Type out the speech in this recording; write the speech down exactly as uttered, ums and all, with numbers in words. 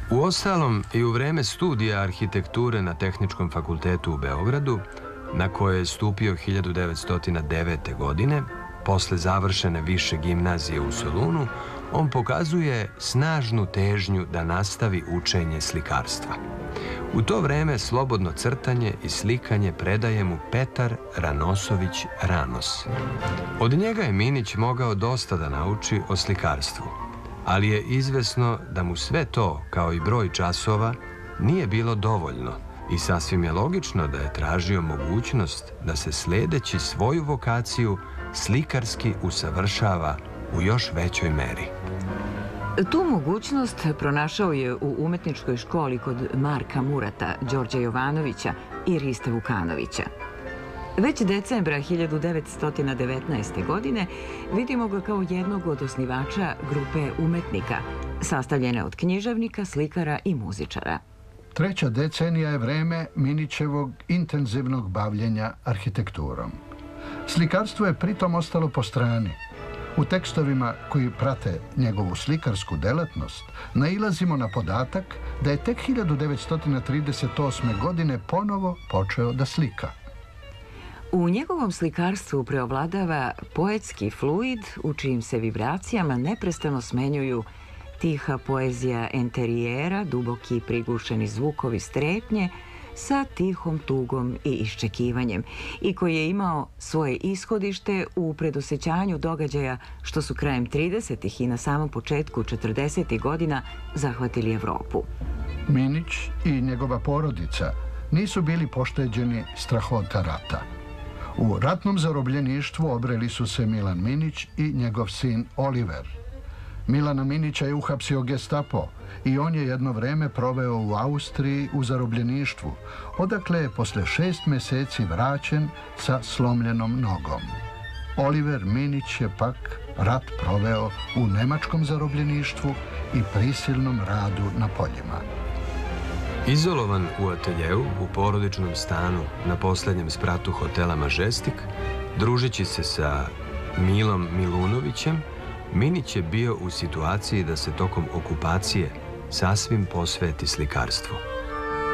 Uostalom, i u vreme studija arhitekture na Tehničkom fakultetu u Beogradu, na koje je stupio hiljadu devetsto devete. godine, posle završene više gimnazije u Solunu, on pokazuje snažnu težnju da nastavi učenje slikarstva. U to vreme slobodno crtanje i slikanje predaje mu Petar Ranosović Ranos. Od njega je Minić mogao dosta da nauči o slikarstvu, ali je izvesno da mu sve to, kao i broj časova, nije bilo dovoljno i sasvim je logično da je tražio mogućnost da se sledeći svoju vokaciju slikarski usavršava u još većoj meri. Tu mogućnost pronašao je u umetničkoj školi kod Marka Murata, Đorđa Jovanovića i Riste Vukanovića. Već decembra hiljadu devetsto devetnaeste. godine vidimo ga kao jednog od osnivača grupe umetnika, sastavljene od književnika, slikara i muzičara. Treća decenija je vreme Minićevog intenzivnog bavljenja arhitekturom. Slikarstvo je pritom ostalo po strani. U tekstovima koji prate njegovu slikarsku delatnost nailazimo na podatak da je tek hiljadu devetsto trideset osme. godine ponovo počeo da slika. U njegovom slikarstvu preovladava poetski fluid u čijim se vibracijama neprestano smenjuju tiha poezija enterijera, duboki prigušeni zvukovi strepnje sa tihom tugom i iščekivanjem i koji je imao svoje ishodište u predosećanju događaja što su krajem tridesetih i na samom početku četrdesetih godina zahvatili Evropu. Minić i njegova porodica nisu bili pošteđeni strahota rata. U ratnom zarobljeništvu obreli su se Milan Minić i njegov sin Oliver. Milana Minića je uhapsio Gestapo i on je jedno vreme proveo u Austriji u zarobljeništvu, odakle je posle šest meseci vraćen sa slomljenom nogom. Oliver Minić je pak rat proveo u nemačkom zarobljeništvu i prisilnom radu na poljima. Izolovan u ateljeu u porodičnom stanu na poslednjem spratu hotela Majestic, družeći se sa Milom Milunovićem, Minić je bio u situaciji da se tokom okupacije sasvim posveti slikarstvu.